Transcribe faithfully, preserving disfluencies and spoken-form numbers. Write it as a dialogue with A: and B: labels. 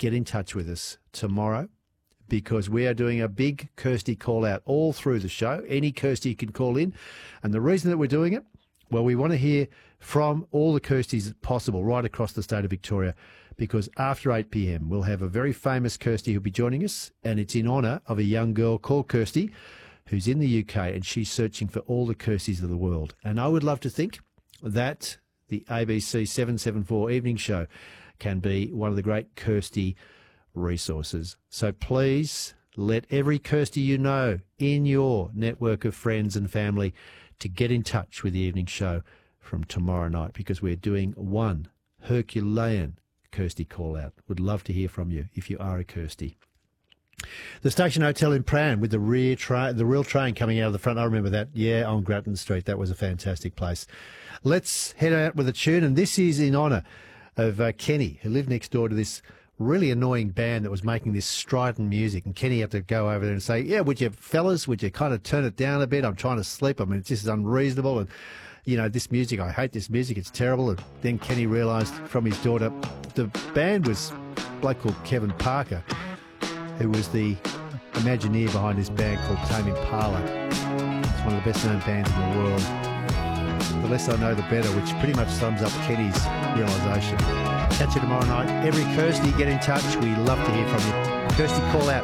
A: get in touch with us tomorrow, because we are doing a big Kirsty call-out all through the show. Any Kirsty can call in. And the reason that we're doing it, well, we want to hear from all the Kirstys possible right across the state of Victoria, because after eight p m we'll have a very famous Kirsty who'll be joining us, and it's in honour of a young girl called Kirsty who's in the U K, and she's searching for all the Kirstys of the world. And I would love to think that the A B C seven seventy-four evening show can be one of the great Kirsty resources. So please let every Kirsty you know in your network of friends and family to get in touch with the evening show from tomorrow night, because we're doing one Herculean Kirsty call-out. Would love to hear from you if you are a Kirsty. The Station Hotel in Prahran with the rear train, the real train coming out of the front. I remember that. Yeah, on Grattan Street. That was a fantastic place. Let's head out with a tune, and this is in honour of uh, Kenny, who lived next door to this really annoying band that was making this strident music. And Kenny had to go over there and say, yeah, would you fellas, would you kind of turn it down a bit? I'm trying to sleep. I mean, it's just unreasonable. And, you know, this music, I hate this music. It's terrible. And then Kenny realised from his daughter, the band was a bloke called Kevin Parker, who was the Imagineer behind this band called Tame Impala. It's one of the best known bands in the world. The less I know, the better, which pretty much sums up Kenny's realisation. Catch you tomorrow night. Every Kirsty, get in touch. We love to hear from you. Kirsty, call out.